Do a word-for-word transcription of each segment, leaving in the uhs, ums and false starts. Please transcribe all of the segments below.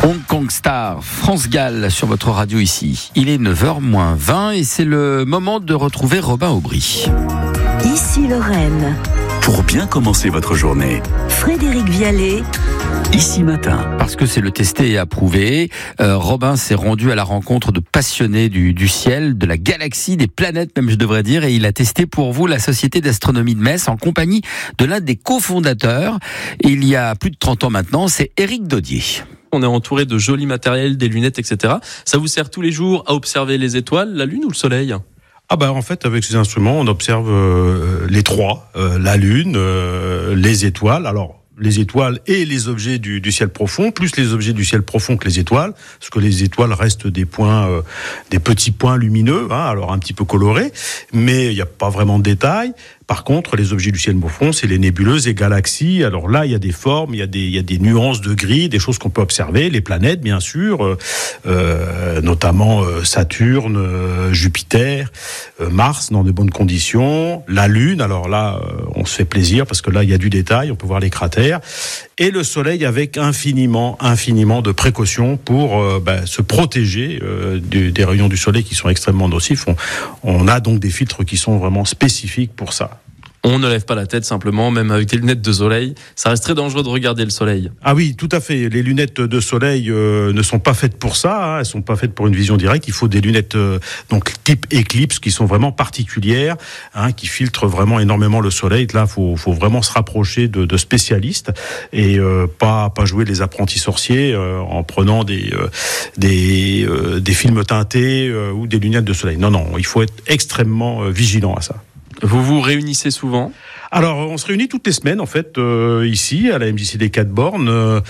Hong Kong Star, France Gall sur votre radio ici. Il est neuf heures moins vingt et c'est le moment de retrouver Robin Aubry. Ici Lorraine. Pour bien commencer votre journée. Frédéric Vialet. Ici matin. Parce que c'est le testé et approuvé, euh, Robin s'est rendu à la rencontre de passionnés du, du ciel, de la galaxie, des planètes même je devrais dire, et il a testé pour vous la Société d'Astronomie de Metz en compagnie de l'un des cofondateurs. Il y a plus de trente ans maintenant, c'est Éric Dodier. On est entouré de jolis matériels, des lunettes, et cetera. Ça vous sert tous les jours à observer les étoiles, la Lune ou le Soleil ? Ah bah en fait avec ces instruments on observe euh, les trois, euh, la Lune, euh, les étoiles. Alors les étoiles et les objets du, du ciel profond, plus les objets du ciel profond que les étoiles, parce que les étoiles restent des points, euh, des petits points lumineux, hein, alors un petit peu colorés, mais il n'y a pas vraiment de détails. Par contre, les objets du ciel profond, c'est les nébuleuses et galaxies. Alors là, il y a des formes, il y a des, il y a des nuances de gris, des choses qu'on peut observer. Les planètes, bien sûr, euh, euh, notamment euh, Saturne, euh, Jupiter, euh, Mars, dans de bonnes conditions. La Lune, alors là, euh, on se fait plaisir parce que là, il y a du détail, on peut voir les cratères. Et le Soleil avec infiniment, infiniment de précautions pour euh, bah, se protéger euh, des, des rayons du Soleil qui sont extrêmement nocifs. On, on a donc des filtres qui sont vraiment spécifiques pour ça. On ne lève pas la tête simplement, même avec des lunettes de soleil. Ça reste très dangereux de regarder le soleil. Ah oui, tout à fait. Les lunettes de soleil euh, ne sont pas faites pour ça. Hein. Elles sont pas faites pour une vision directe. Il faut des lunettes euh, donc type Eclipse qui sont vraiment particulières, hein, qui filtrent vraiment énormément le soleil. Là, faut, faut vraiment se rapprocher de, de spécialistes et euh, pas pas jouer les apprentis sorciers euh, en prenant des euh, des euh, des films teintés euh, ou des lunettes de soleil. Non, non, il faut être extrêmement euh, vigilant à ça. Vous vous réunissez souvent ? Alors, on se réunit toutes les semaines, en fait, euh, ici, à la M J C des Quatre Bornes. Il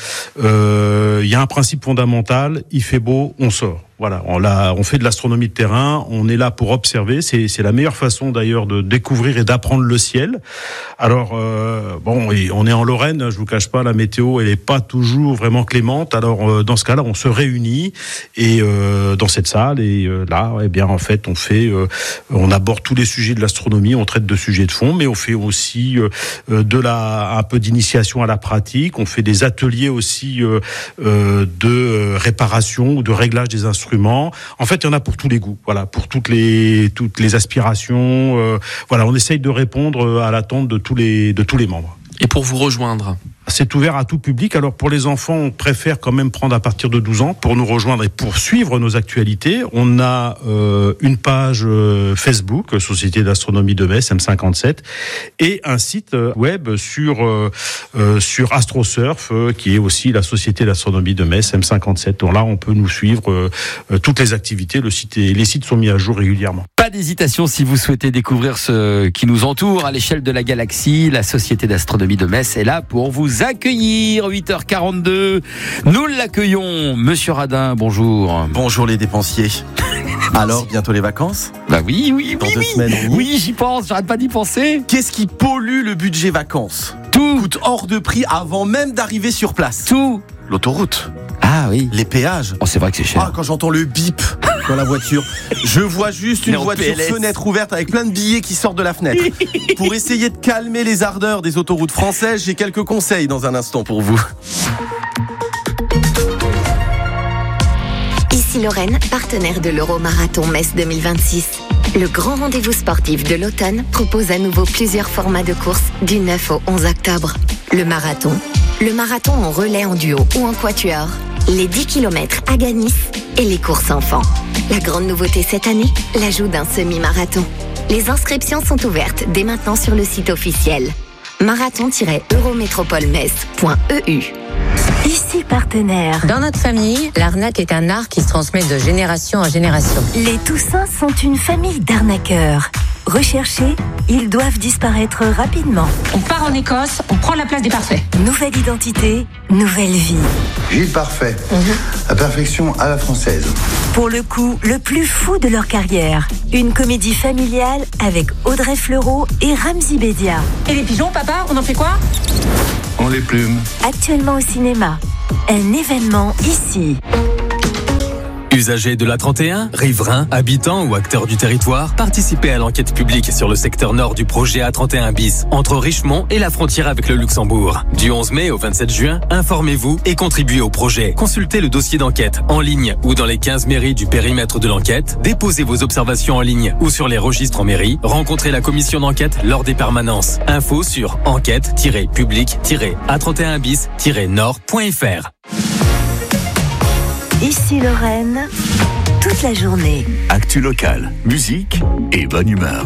euh, y a un principe fondamental, il fait beau, on sort. Voilà, on, l'a, on fait de l'astronomie de terrain, on est là pour observer. C'est, c'est la meilleure façon d'ailleurs de découvrir et d'apprendre le ciel. Alors, euh, bon, on est en Lorraine, je vous cache pas, la météo, elle est pas toujours vraiment clémente. Alors, euh, dans ce cas-là, on se réunit et euh, dans cette salle et euh, là, eh bien, en fait, on fait, euh, on aborde tous les sujets de l'astronomie, on traite de sujets de fond, mais on fait aussi euh, de la, un peu d'initiation à la pratique. On fait des ateliers aussi euh, euh, de réparation ou de réglage des instruments. En fait, il y en a pour tous les goûts, voilà, pour toutes les toutes les aspirations. Euh, voilà, on essaye de répondre à l'attente de tous les de tous les membres. Et pour vous rejoindre ? C'est ouvert à tout public. Alors pour les enfants, on préfère quand même prendre à partir de douze ans pour nous rejoindre et pour suivre nos actualités. On a euh, une page euh, Facebook, Société d'Astronomie de Metz, M cinquante-sept, et un site web sur euh, euh, sur AstroSurf, euh, qui est aussi la Société d'Astronomie de Metz, M cinquante-sept. Donc là, on peut nous suivre euh, euh, toutes les activités. Le site est, les sites sont mis à jour régulièrement. Pas d'hésitation si vous souhaitez découvrir ce qui nous entoure à l'échelle de la galaxie. La Société d'Astronomie de Metz est là pour vous accueillir. Huit heures quarante-deux, nous l'accueillons. Monsieur Radin, bonjour. Bonjour les dépensiers. Alors, bientôt les vacances ? Bah oui, oui, Dans oui, deux oui. semaines, on y est. Oui, j'y pense, j'arrête pas d'y penser. Qu'est-ce qui pollue le budget vacances ? Tout, Coûte hors de prix avant même d'arriver sur place. tout. L'autoroute, Ah oui. les péages. Oh, c'est vrai que c'est cher. Ah, quand j'entends le bip dans la voiture, je vois juste une Mais en voiture P L S. fenêtre ouverte avec plein de billets qui sortent de la fenêtre. Pour essayer de calmer les ardeurs des autoroutes françaises, j'ai quelques conseils dans un instant pour vous. Ici Lorraine, partenaire de l'Euromarathon Metz deux mille vingt-six. Le grand rendez-vous sportif de l'automne propose à nouveau plusieurs formats de course du neuf au onze octobre. Le marathon, le marathon en relais en duo ou en quatuor, les dix kilomètres à Ganis et les courses enfants. La grande nouveauté cette année, l'ajout d'un semi-marathon. Les inscriptions sont ouvertes dès maintenant sur le site officiel marathon tiret eurométropolemetz point e u. Ici partenaire. Dans notre famille, l'arnaque est un art qui se transmet de génération en génération. Les Toussins sont une famille d'arnaqueurs. Recherchés, ils doivent disparaître rapidement. On part en Écosse, on prend la place des parfaits. Nouvelle identité, nouvelle vie. Gilles Parfait, la perfection à la française. Pour le coup, le plus fou de leur carrière. Une comédie familiale avec Audrey Fleurot et Ramzy Bedia. Et les pigeons, papa, on en fait quoi ? On les plume. Actuellement au cinéma. Un événement ici. Usagers de l'A trente et un, riverains, habitants ou acteurs du territoire, participez à l'enquête publique sur le secteur nord du projet A trente et un bis, entre Richemont et la frontière avec le Luxembourg. Du onze mai au vingt-sept juin, informez-vous et contribuez au projet. Consultez le dossier d'enquête en ligne ou dans les quinze mairies du périmètre de l'enquête. Déposez vos observations en ligne ou sur les registres en mairie. Rencontrez la commission d'enquête lors des permanences. Info sur enquête tiret public tiret A trente et un bis tiret nord point f r. Ici Lorraine, toute la journée. Actu locale, musique et bonne humeur.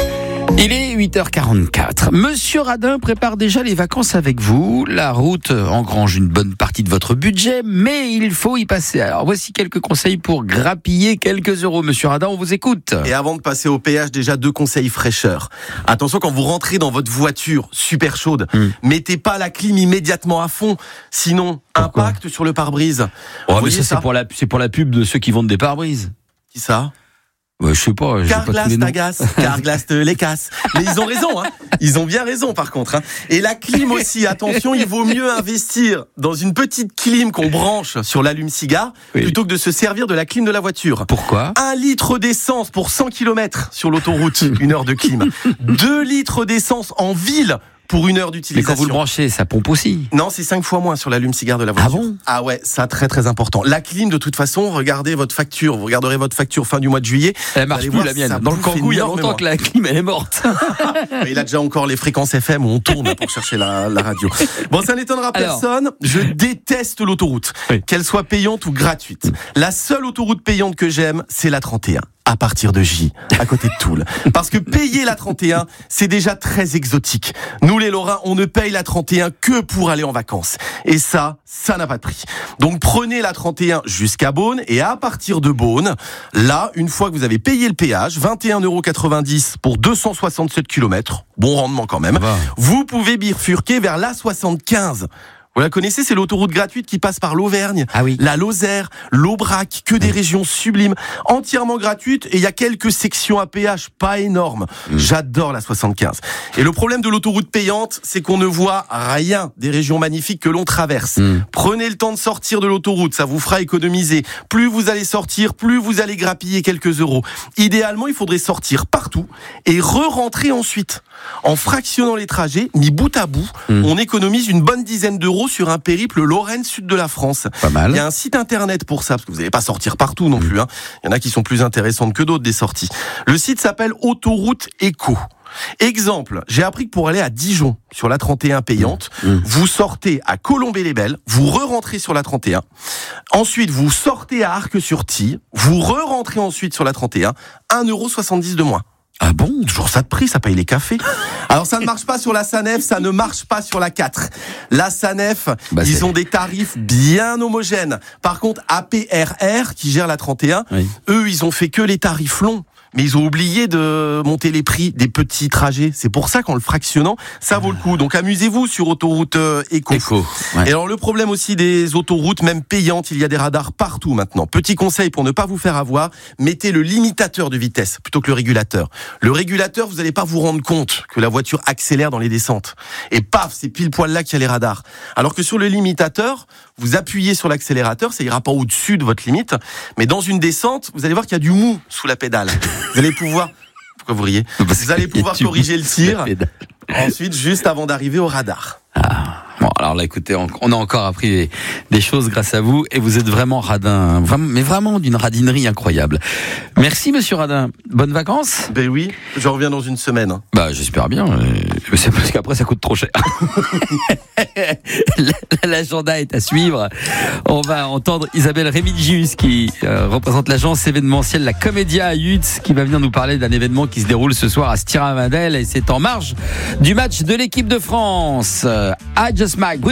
Il est huit heures quarante-quatre. Monsieur Radin prépare déjà les vacances avec vous. La route engrange une bonne partie de votre budget, mais il faut y passer. Alors voici quelques conseils pour grappiller quelques euros. Monsieur Radin, on vous écoute. Et avant de passer au péage, déjà deux conseils fraîcheur. Attention, quand vous rentrez dans votre voiture super chaude, hum. mettez pas la clim immédiatement à fond, sinon Pourquoi impact sur le pare-brise. Oh, mais ça, ça c'est pour la c'est pour la pub de ceux qui vendent des pare-brises. Qui ça? Ouais, je sais pas. Carglass t'agace, Carglass te les casse. Mais ils ont raison, hein. Ils ont bien raison, par contre. Hein. Et la clim aussi, attention, il vaut mieux investir dans une petite clim qu'on branche sur l'allume-cigare oui. plutôt que de se servir de la clim de la voiture. Pourquoi ? Un litre d'essence pour cent kilomètres sur l'autoroute, une heure de clim. Deux litres d'essence en ville pour une heure d'utilisation. Mais quand vous le branchez, ça pompe aussi. Non, c'est cinq fois moins sur l'allume-cigare de la voiture. Ah bon ? Ah ouais, ça très très important. La clim, de toute façon, regardez votre facture. Vous regarderez votre facture fin du mois de juillet. Elle marche plus, voir, la mienne. Dans le Kangoo, il y a longtemps que la clim, elle est morte. Il a déjà encore les fréquences F M où on tourne pour chercher la, la radio. Bon, ça n'étonnera Alors. personne. Je déteste l'autoroute. Oui. Qu'elle soit payante ou gratuite. La seule autoroute payante que j'aime, c'est la trente et un. À partir de J, à côté de Toul. Parce que payer la trente et un, c'est déjà très exotique. Nous, les Lorrains, on ne paye la trente et un que pour aller en vacances. Et ça, ça n'a pas de prix. Donc prenez la trente et un jusqu'à Beaune, et à partir de Beaune, là, une fois que vous avez payé le péage, vingt et un euros quatre-vingt-dix pour deux cent soixante-sept kilomètres, bon rendement quand même, vous pouvez bifurquer vers l'A soixante-quinze. Vous la connaissez, c'est l'autoroute gratuite qui passe par l'Auvergne, ah oui. la Lozère, l'Aubrac, que des oui. régions sublimes, entièrement gratuites, et il y a quelques sections à péage pas énormes. Mmh. J'adore la soixante-quinze. Et le problème de l'autoroute payante, c'est qu'on ne voit rien des régions magnifiques que l'on traverse. Mmh. Prenez le temps de sortir de l'autoroute, ça vous fera économiser. Plus vous allez sortir, plus vous allez grappiller quelques euros. Idéalement, il faudrait sortir partout et re-rentrer ensuite. En fractionnant les trajets, mis bout à bout, mmh. on économise une bonne dizaine d'euros sur un périple Lorraine sud de la France. Pas mal. Il y a un site internet pour ça, parce que vous n'allez pas sortir partout non mmh. plus. Hein. Il y en a qui sont plus intéressantes que d'autres des sorties. Le site s'appelle Autoroute Éco. Exemple, j'ai appris que pour aller à Dijon, sur la trente et un payante, mmh. Mmh. vous sortez à Colombey-les-Belles, vous re-rentrez sur la trente et un. Ensuite, vous sortez à Arques-sur-Tille, vous re-rentrez ensuite sur la trente et un, un euro soixante-dix de moins. Ah bon ? Toujours ça de prix, ça paye les cafés. Alors ça ne marche pas sur la SANEF, ça ne marche pas sur la quatre. La SANEF, bah, ils c'est... ont des tarifs bien homogènes. Par contre, A P R R, qui gère la trente et un, oui. eux, ils ont fait que les tarifs longs. Mais ils ont oublié de monter les prix des petits trajets. C'est pour ça qu'en le fractionnant, ça vaut le coup. Donc amusez-vous sur autoroute euh, éco. éco ouais. Et alors le problème aussi des autoroutes, même payantes, il y a des radars partout maintenant. Petit conseil pour ne pas vous faire avoir, mettez le limitateur de vitesse plutôt que le régulateur. Le régulateur, vous n'allez pas vous rendre compte que la voiture accélère dans les descentes. Et paf, c'est pile poil là qu'il y a les radars. Alors que sur le limitateur, vous appuyez sur l'accélérateur, ça ira pas au-dessus de votre limite, mais dans une descente, vous allez voir qu'il y a du mou sous la pédale. Vous allez pouvoir, pourquoi vous riez ? Vous allez pouvoir corriger le tir. Ensuite, juste avant d'arriver au radar. Ah. Bon, alors là, écoutez, on a encore appris des, des choses grâce à vous, et vous êtes vraiment radin, vraiment, mais vraiment d'une radinerie incroyable. Merci, monsieur Radin. Bonnes vacances. Ben oui, je reviens dans une semaine. Bah, j'espère bien. Mais c'est parce qu'après, ça coûte trop cher. L'agenda est à suivre. On va entendre Isabelle Remigius, qui euh, représente l'agence événementielle La Comédia à Yutz, qui va venir nous parler d'un événement qui se déroule ce soir à Stiravandel, et c'est en marge du match de l'équipe de France. I just might